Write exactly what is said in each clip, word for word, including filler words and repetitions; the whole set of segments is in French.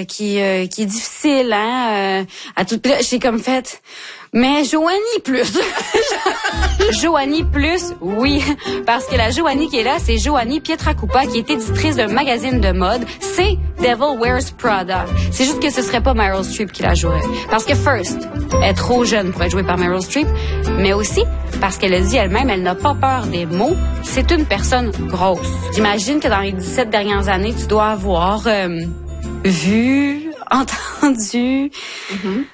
euh, qui euh, qui est difficile, hein, euh, à toute. J'ai comme fait. Mais Joanie plus. Joanie plus, oui. Parce que la Joanie qui est là, c'est Joanie Pietracupa, qui est éditrice d'un magazine de mode. C'est Devil Wears Prada. C'est juste que ce serait pas Meryl Streep qui la jouerait. Parce que first, elle est trop jeune pour être jouée par Meryl Streep, mais aussi parce qu'elle a dit elle-même, elle n'a pas peur des mots. C'est une personne grosse. J'imagine que dans les dix-sept dernières années, tu dois avoir euh, vu, entendu... Mm-hmm.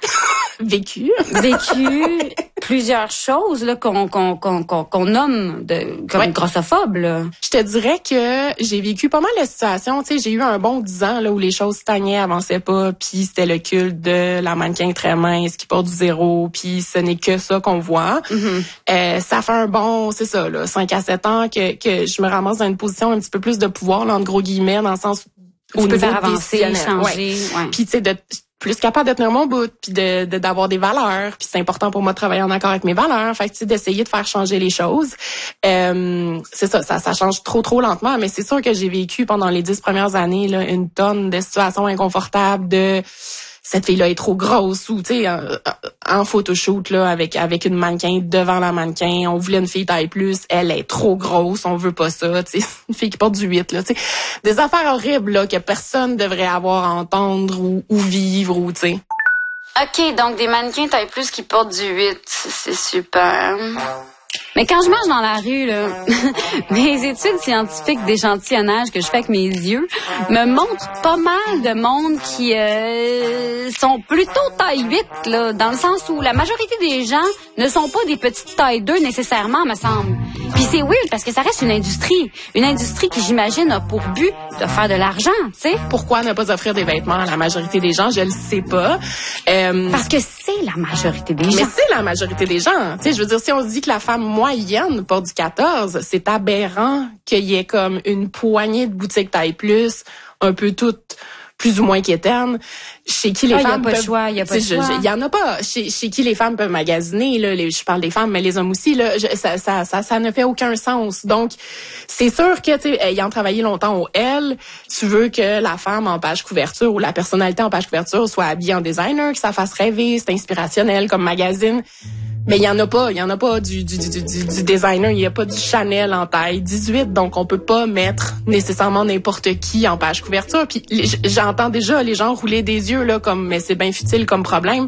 Vécu. Vécu plusieurs choses là qu'on qu'on qu'on qu'on, qu'on nomme de comme ouais. grossophobes là. Je te dirais que j'ai vécu pas mal de situations, tu sais, j'ai eu un bon dix ans là où les choses stagnaient, avançaient pas, puis c'était le culte de la mannequin très mince qui porte du zéro, puis ce n'est que ça qu'on voit. Mm-hmm. Euh, ça fait un bon, c'est ça là, cinq à sept ans que que je me ramasse dans une position un petit peu plus de pouvoir là, entre gros guillemets, dans le sens où tu peux faire avancer, changer, ouais. Ouais. Puis tu sais de plus capable de tenir mon bout, puis de, de d'avoir des valeurs, puis c'est important pour moi de travailler en accord avec mes valeurs, fait que tu sais d'essayer de faire changer les choses. Euh, c'est ça, ça ça change trop trop lentement, mais c'est sûr que j'ai vécu pendant les dix premières années là une tonne de situations inconfortables de cette fille-là est trop grosse ou tu sais en, en photoshoot là avec avec une mannequin devant la mannequin, on voulait une fille taille plus, elle est trop grosse, on veut pas ça, tu sais une fille qui porte du huit là, tu sais des affaires horribles là que personne devrait avoir à entendre ou, ou vivre ou tu sais. OK, donc des mannequins taille plus qui portent du huit, c'est super. Mais quand je marche dans la rue, là, mes études scientifiques d'échantillonnage que je fais avec mes yeux me montrent pas mal de monde qui euh, sont plutôt taille huit, là, dans le sens où la majorité des gens ne sont pas des petites tailles deux nécessairement, me semble. Puis c'est weird parce que ça reste une industrie. Une industrie qui, j'imagine, a pour but de faire de l'argent, tu sais. Pourquoi ne pas offrir des vêtements à la majorité des gens? Je le sais pas. Euh, parce que c'est la majorité des gens. Mais c'est la majorité des gens. Tu sais, je veux dire, si on se dit que la femme moyenne porte du quatorze, c'est aberrant qu'il y ait comme une poignée de boutiques taille plus, un peu toutes plus ou moins quétaines, chez qui les ah, femmes y a pas peuvent... de choix, y a pas de choix. Il y en a pas. Chez, chez qui les femmes peuvent magasiner, là, les, je parle des femmes, mais les hommes aussi, là, je, ça, ça, ça, ça ne fait aucun sens. Donc, c'est sûr que, tu sais, ayant travaillé longtemps au L, tu veux que la femme en page couverture ou la personnalité en page couverture soit habillée en designer, que ça fasse rêver, c'est inspirationnel comme magazine. Mais il y en a pas, il y en a pas du du du du, du designer, il y a pas du Chanel en taille dix-huit, donc on peut pas mettre nécessairement n'importe qui en page couverture. Puis j'entends déjà les gens rouler des yeux là comme mais c'est bien futile comme problème.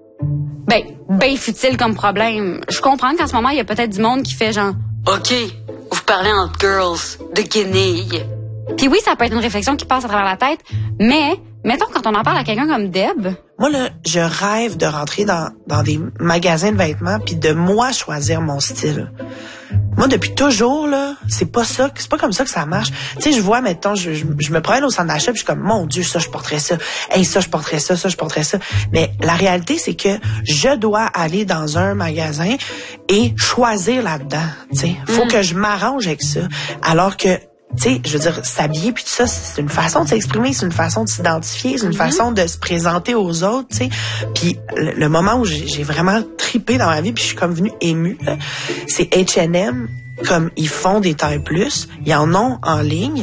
Ben, ben futile comme problème. Je comprends qu'en ce moment il y a peut-être du monde qui fait genre OK, vous parlez entre girls de guenilles. Puis oui, ça peut être une réflexion qui passe à travers la tête, mais mettons quand on en parle à quelqu'un comme Deb. Moi là, je rêve de rentrer dans dans des magasins de vêtements puis de moi choisir mon style. Moi depuis toujours là, c'est pas ça, c'est pas comme ça que ça marche. Tu sais, je vois mettons je, je je me promène au centre d'achat puis je suis comme mon Dieu, ça je porterais ça. Hey, ça je porterais ça, ça je porterais ça. Mais la réalité c'est que je dois aller dans un magasin et choisir là-dedans, tu sais. Faut mm. que je m'arrange avec ça alors que tu sais, je veux dire, s'habiller puis tout ça, c'est une façon de s'exprimer, c'est une façon de s'identifier, c'est une mm-hmm. façon de se présenter aux autres, tu sais. Puis le, le moment où j'ai, j'ai vraiment tripé dans ma vie, puis je suis comme venue émue, là, c'est H and M, comme ils font des tailles plus, ils en ont en ligne,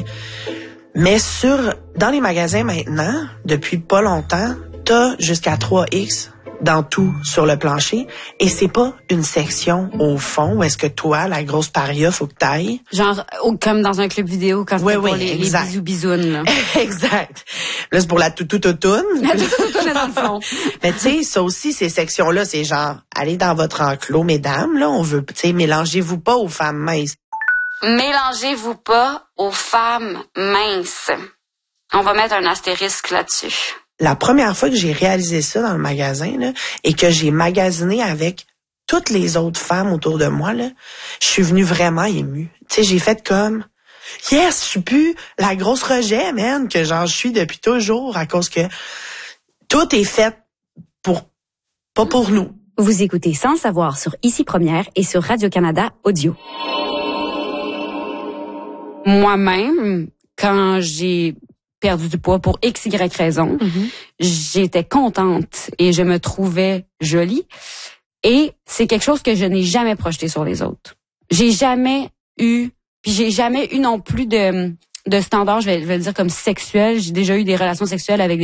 mais sur dans les magasins maintenant, depuis pas longtemps, t'as jusqu'à trois X dans tout sur le plancher et c'est pas une section au fond où est-ce que toi la grosse paria faut que t'ailles genre comme dans un club vidéo quand oui, c'est oui, pour les, les bisous bisounes là. Exact. Là c'est pour la toutou toutoune. La toutou toutoune est dans le fond. Mais tu sais ça aussi ces sections là c'est genre allez dans votre enclos mesdames là on veut tu sais mélangez-vous pas aux femmes minces. Mélangez-vous pas aux femmes minces. On va mettre un astérisque là-dessus. La première fois que j'ai réalisé ça dans le magasin là, et que j'ai magasiné avec toutes les autres femmes autour de moi, là, je suis venue vraiment émue. Tu sais, j'ai fait comme yes, je suis plus la grosse rejet, man, que genre je suis depuis toujours à cause que tout est fait pour pas pour nous. Vous écoutez Sans le savoir sur Ici Première et sur Radio-Canada Audio. Moi-même, quand j'ai perdu du poids pour X, Y raison. Mm-hmm. J'étais contente et je me trouvais jolie. Et c'est quelque chose que je n'ai jamais projeté sur les autres. J'ai jamais eu, puis j'ai jamais eu non plus de, de standard, je vais, je vais le dire comme sexuel. J'ai déjà eu des relations sexuelles avec des